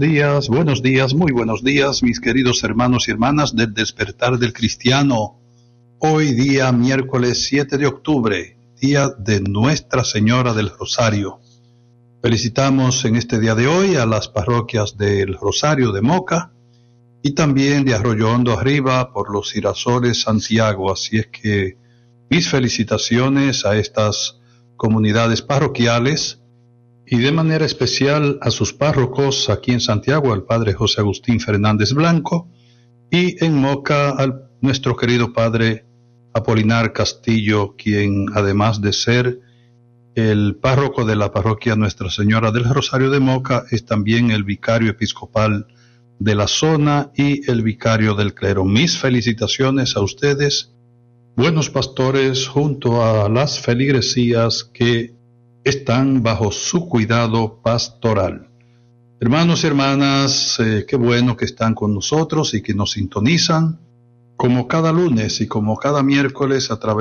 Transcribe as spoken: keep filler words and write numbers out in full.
días, buenos días, muy buenos días, mis queridos hermanos y hermanas del Despertar del Cristiano. Hoy día miércoles siete de octubre, día de Nuestra Señora del Rosario. Felicitamos en este día de hoy a las parroquias del Rosario de Moca y también de Arroyo Hondo Arriba por los Girasoles Santiago. Así es que mis felicitaciones a estas comunidades parroquiales y de manera especial a sus párrocos aquí en Santiago, al padre José Agustín Fernández Blanco, y en Moca al nuestro querido padre Apolinar Castillo, quien además de ser el párroco de la parroquia Nuestra Señora del Rosario de Moca, es también el vicario episcopal de la zona y el vicario del clero. Mis felicitaciones a ustedes, buenos pastores, junto a las feligresías que están bajo su cuidado pastoral. Hermanos y hermanas, eh, qué bueno que están con nosotros y que nos sintonizan como cada lunes y como cada miércoles a través